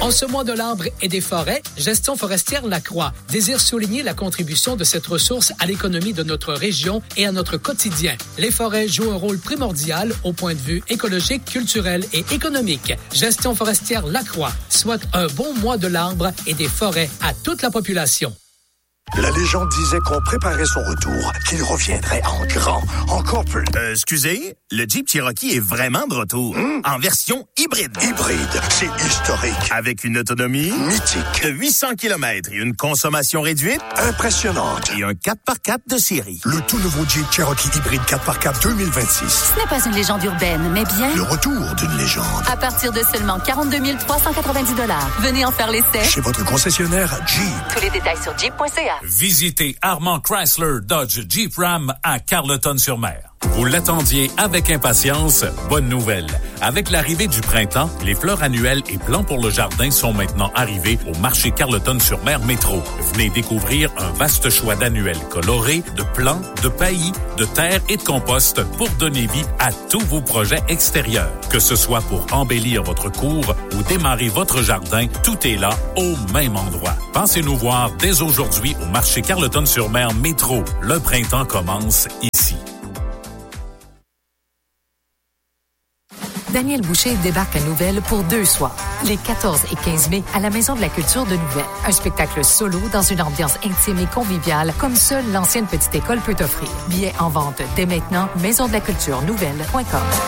En ce mois de l'arbre et des forêts, Gestion forestière Lacroix désire souligner la contribution de cette ressource à l'économie de notre région et à notre quotidien. Les forêts jouent un rôle primordial au point de vue écologique, culturel et économique. Gestion forestière Lacroix souhaite un bon mois de l'arbre et des forêts à toute la population. La légende disait qu'on préparait son retour, qu'il reviendrait en grand, encore plus. Excusez, le Jeep Cherokee est vraiment de retour. En version hybride. Hybride, c'est historique. Avec une autonomie mythique de 800 km et une consommation réduite impressionnante. Et un 4x4 de série. Le tout nouveau Jeep Cherokee hybride 4x4 2026. Ce n'est pas une légende urbaine, mais bien le retour d'une légende. À partir de seulement 42 390 $. Venez en faire l'essai. Chez votre concessionnaire Jeep. Tous les détails sur jeep.ca. Visitez Armand Chrysler Dodge Jeep Ram à Carleton-sur-Mer. Vous l'attendiez avec impatience? Bonne nouvelle! Avec l'arrivée du printemps, les fleurs annuelles et plants pour le jardin sont maintenant arrivés au marché Carleton-sur-Mer Métro. Venez découvrir un vaste choix d'annuels colorés, de plants, de paillis, de terre et de compost pour donner vie à tous vos projets extérieurs. Que ce soit pour embellir votre cour ou démarrer votre jardin, tout est là au même endroit. Pensez nous voir dès aujourd'hui au marché Carleton-sur-Mer Métro. Le printemps commence ici. Daniel Boucher débarque à Nouvelle pour 2 soirs, les 14 et 15 mai, à la Maison de la Culture de Nouvelle. Un spectacle solo dans une ambiance intime et conviviale, comme seule l'ancienne petite école peut offrir. Billets en vente dès maintenant, maisondelaculturenouvelle.com.